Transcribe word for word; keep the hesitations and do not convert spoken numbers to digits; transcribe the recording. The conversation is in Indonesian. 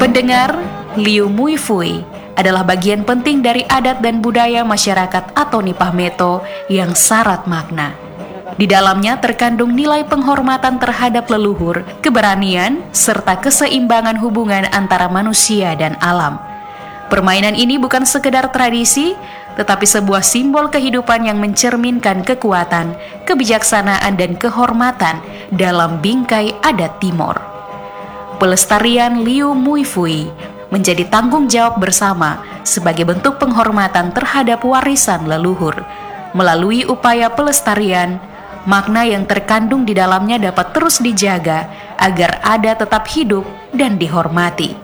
Pendengar, Liu Mui Fui adalah bagian penting dari adat dan budaya masyarakat atau Nipah Meto yang syarat makna. Di dalamnya terkandung nilai penghormatan terhadap leluhur, keberanian, serta keseimbangan hubungan antara manusia dan alam. Permainan ini bukan sekedar tradisi, tetapi sebuah simbol kehidupan yang mencerminkan kekuatan, kebijaksanaan, dan kehormatan dalam bingkai adat Timor. Pelestarian Liu Mui Fui menjadi tanggung jawab bersama sebagai bentuk penghormatan terhadap warisan leluhur. Melalui upaya pelestarian, makna yang terkandung di dalamnya dapat terus dijaga agar ada tetap hidup dan dihormati.